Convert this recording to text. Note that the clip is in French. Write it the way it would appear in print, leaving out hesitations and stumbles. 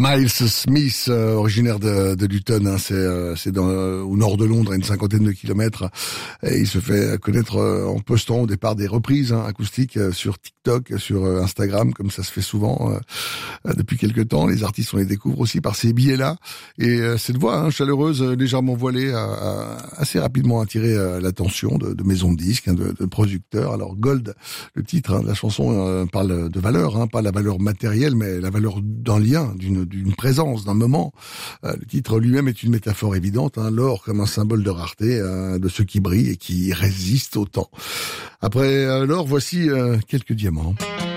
Miles Smith, originaire de Luton, hein, c'est au nord de Londres, à une cinquantaine de kilomètres, et il se fait connaître en postant au départ des reprises acoustiques sur TikTok, sur Instagram, comme ça se fait souvent depuis quelque temps. Les artistes, on les découvre aussi par ces billets-là, et cette voix chaleureuse, légèrement voilée, a assez rapidement attiré l'attention de maisons de disques, de producteurs. Alors Gold, le titre de la chanson, parle de valeur, pas la valeur matérielle, mais la valeur d'un lien, d'une présence, d'un moment. Le titre lui-même est une métaphore évidente, l'or comme un symbole de rareté, de ceux qui brillent et qui résistent au temps. Après l'or, voici quelques diamants.